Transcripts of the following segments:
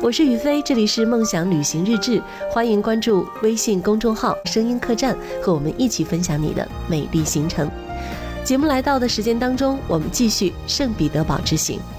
我是雨飞，这里是梦想旅行日志，欢迎关注微信公众号声音客栈，和我们一起分享你的美丽行程。节目来到的时间当中，我们继续圣彼得堡之行。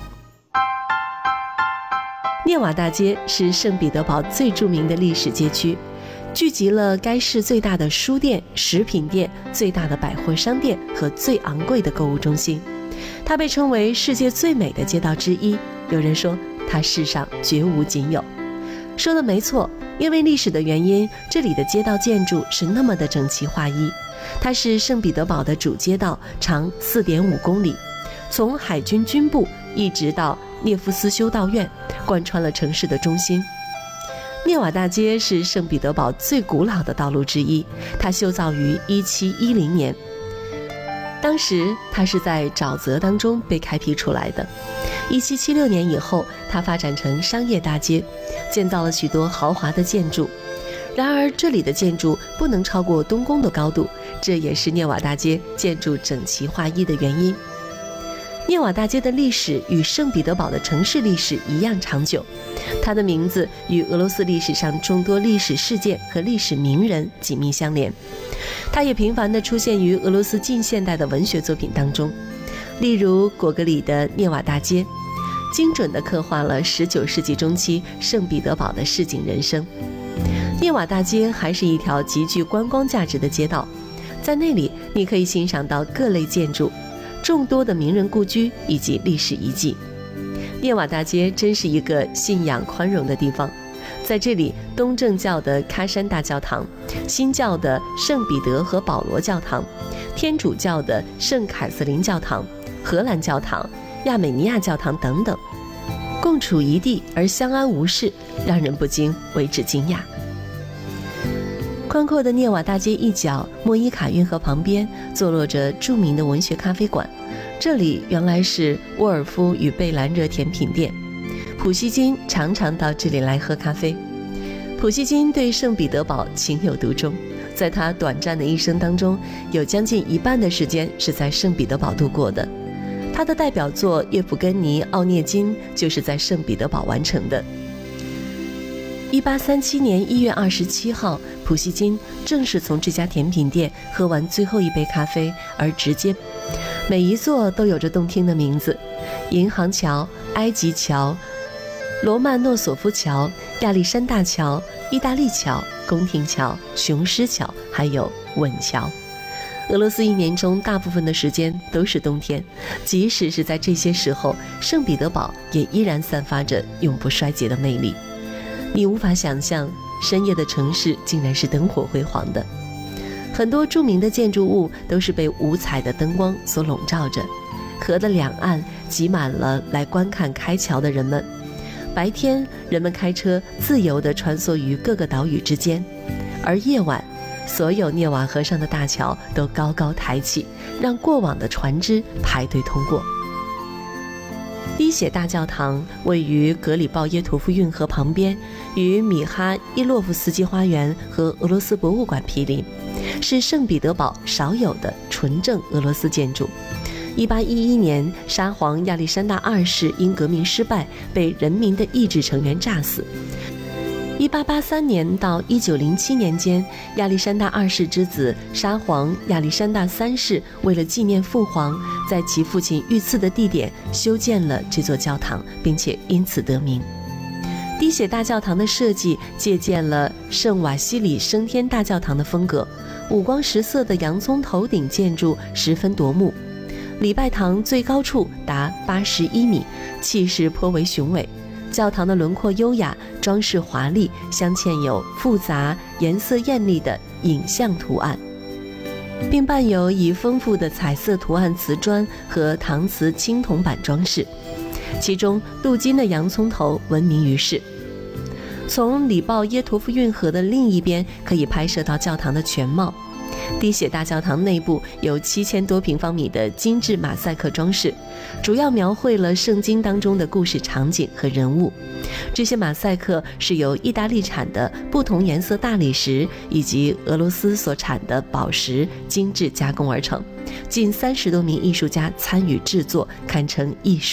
涅瓦大街是圣彼得堡最著名的历史街区，聚集了该市最大的书店、食品店、最大的百货商店和最昂贵的购物中心。它被称为世界最美的街道之一，有人说它世上绝无仅有。说的没错，因为历史的原因，这里的街道建筑是那么的整齐划一。它是圣彼得堡的主街道，长 4.5 公里，从海军军部一直到涅夫斯修道院，贯穿了城市的中心。涅瓦大街是圣彼得堡最古老的道路之一，它修造于1710年。当时它是在沼泽当中被开辟出来的。1776年以后，它发展成商业大街，建造了许多豪华的建筑。然而这里的建筑不能超过东宫的高度，这也是涅瓦大街建筑整齐划一的原因。涅瓦大街的历史与圣彼得堡的城市历史一样长久，它的名字与俄罗斯历史上众多历史事件和历史名人紧密相连。它也频繁地出现于俄罗斯近现代的文学作品当中，例如果戈里的《涅瓦大街》，精准地刻画了19世纪中期圣彼得堡的市井人生。涅瓦大街还是一条极具观光价值的街道，在那里你可以欣赏到各类建筑、众多的名人故居以及历史遗迹。涅瓦大街真是一个信仰宽容的地方，在这里，东正教的喀山大教堂、新教的圣彼得和保罗教堂、天主教的圣凯瑟琳教堂、荷兰教堂、亚美尼亚教堂等等，共处一地而相安无事，让人不禁为之惊讶。宽阔的涅瓦大街一角，莫伊卡运河旁边坐落着著名的文学咖啡馆，这里原来是沃尔夫与贝兰热甜品店。普希金常常到这里来喝咖啡。普希金对圣彼得堡情有独钟，在他短暂的一生当中，有将近一半的时间是在圣彼得堡度过的。他的代表作《叶甫根尼·奥涅金》就是在圣彼得堡完成的。1837年1月27号，普希金正是从这家甜品店喝完最后一杯咖啡，而直接每一座都有着动听的名字：银行桥、埃及桥、罗曼诺索夫桥、亚历山大桥、意大利桥、宫廷桥、雄狮桥，还有吻桥。俄罗斯一年中大部分的时间都是冬天，即使是在这些时候，圣彼得堡也依然散发着永不衰竭的魅力。你无法想象，深夜的城市竟然是灯火辉煌的。很多著名的建筑物都是被五彩的灯光所笼罩着，河的两岸挤满了来观看开桥的人们。白天，人们开车自由地穿梭于各个岛屿之间，而夜晚，所有涅瓦河上的大桥都高高抬起，让过往的船只排队通过。滴血大教堂位于格里鲍耶陀夫运河旁边，与米哈伊洛夫斯基花园和俄罗斯博物馆毗邻，是圣彼得堡少有的纯正俄罗斯建筑。1811年，沙皇亚历山大二世因革命失败，被人民的意志成员炸死。1883年到1907年间，亚历山大二世之子沙皇亚历山大三世为了纪念父皇，在其父亲遇刺的地点修建了这座教堂，并且因此得名。滴血大教堂的设计借鉴了圣瓦西里升天大教堂的风格，五光十色的洋葱头顶建筑十分夺目。礼拜堂最高处达81米，气势颇为雄伟。教堂的轮廓优雅，装饰华丽，镶嵌有复杂、颜色艳丽的影像图案，并伴有以丰富的彩色图案瓷砖和搪瓷青铜板装饰。其中，镀金的洋葱头闻名于世。从里鲍耶陀夫运河的另一边，可以拍摄到教堂的全貌。滴血大教堂内部有7000多平方米的精致马赛克装饰，主要描绘了圣经当中的故事场景和人物。这些马赛克是由意大利产的不同颜色大理石以及俄罗斯所产的宝石精致加工而成，近30多名艺术家参与制作，堪称艺术